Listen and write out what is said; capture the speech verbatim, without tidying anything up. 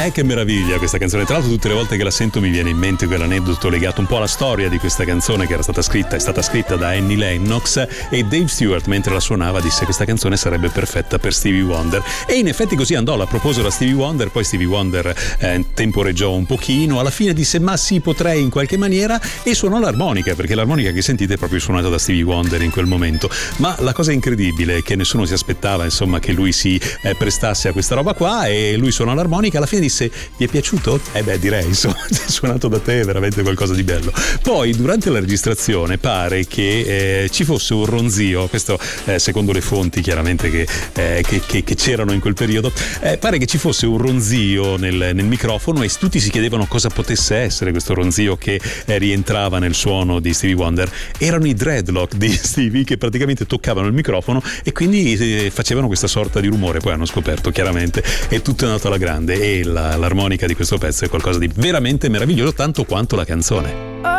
Eh, che meraviglia questa canzone. Tra l'altro tutte le volte che la sento mi viene in mente quell'aneddoto legato un po' alla storia di questa canzone, che era stata scritta, è stata scritta da Annie Lennox, e Dave Stewart mentre la suonava disse che questa canzone sarebbe perfetta per Stevie Wonder, e in effetti così andò. La proposero a Stevie Wonder, poi Stevie Wonder eh, temporeggiò un pochino, alla fine disse ma sì, potrei in qualche maniera, e suonò l'armonica, perché l'armonica che sentite è proprio suonata da Stevie Wonder in quel momento. Ma la cosa incredibile è che nessuno si aspettava insomma che lui si eh, prestasse a questa roba qua, e lui suonò l'armonica. Alla fine disse: ti è piaciuto? Eh beh, direi, insomma, suonato da te è veramente qualcosa di bello. Poi durante la registrazione pare che eh, ci fosse un ronzio, questo eh, secondo le fonti chiaramente che, eh, che, che, che c'erano in quel periodo, eh, pare che ci fosse un ronzio nel, nel microfono, e tutti si chiedevano cosa potesse essere questo ronzio che eh, rientrava nel suono di Stevie Wonder. Erano i dreadlock di Stevie che praticamente toccavano il microfono e quindi eh, facevano questa sorta di rumore. Poi hanno scoperto chiaramente è tutto andato alla grande, e la, l'armonica di questo pezzo è qualcosa di veramente meraviglioso, tanto quanto la canzone.